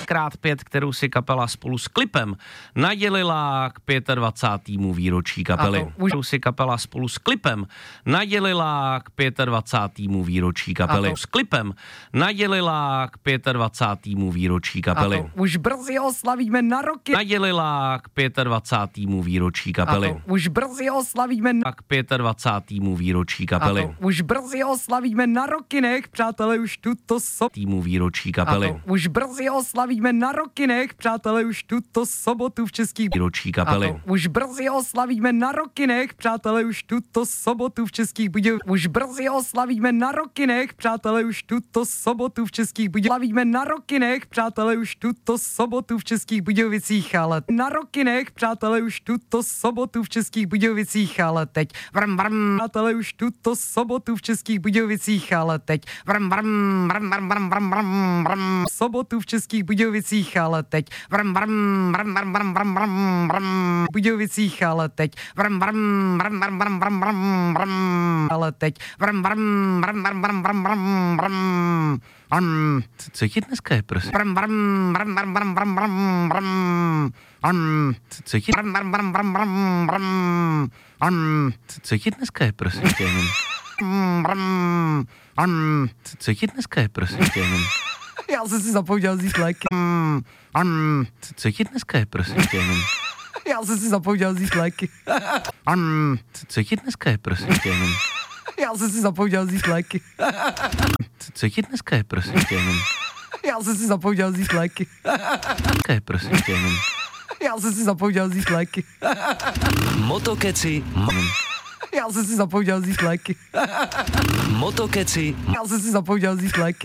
5x5, kterou si kapela spolu s Klipem nadělila k 25. výročí kapely. Kterou si kapela spolu s Klipem nadělila k 25. výročí kapely. S Klipem nadělila k 25. výročí kapely. Už brzy oslavíme na roky. Nadělila k 25. výročí kapely. Už brzy oslavíme k 25. výročí kapely. Už brzy oslavíme na rokinech, přátelé, už tuto Týmu výročí kapely. Už brzy oslavíme na rokinech, přátelé, už tuto sobotu v českých Výročí kapely. Už brzy oslavíme na rokinech, přátelé, už tuto sobotu v českých Budějovicích. Už brzy oslavíme na rokinech, přátelé, už tuto sobotu v českých Budějovicích. Oslavíme na rokinech, přátelé, už tuto sobotu v českých Budějovicích, ale na rokinech, přátelé, už tuto sobotu v českých Budějovicích, ale teď vrm, vrm, přátelé, už tuto sobotu v českých Budějovicích, ale teď vrm, vrm, vrm, vrm, vrm, vrm, vrm, vrm, sobotu v českých Budějovicích, ale teď vrm, vrm, vrm, vrm, vrm, vrm, vrm, vrm, Budějovicích, ale teď vrm, vrm, vrm, vrm, vrm, vrm, vrm, vrm, ale teď vrm, vrm, vrm, vrm, vrm, vrm, vrm, vrm. Co ti dneska je, prosím? Vrm, vrm, vrm, vrm, vrm, vrm, vrm, vrm. Co ti... Vrm, vrm, vrm, vrm, vrm, vrm, vrm. Co ti dneska je, prosím? Vrm, vrm. Co ti dneska je, prosím? Já jsem si zapomněl vzít léky. Co ti dneska je, prosím? Já jsem si zapomněl vzít léky. Co ti dneska je, prosím? Já jsem si zapomněl vzít léky. Co ti dneska je, prosím? Já jsem si zapomněl vzít léky. Prosím. Já jsem si zapomněl vzít léky. Motokeci. Já jsem si zapomněl vzít léky. Motokeci. Já jsem si zapomněl vzít léky.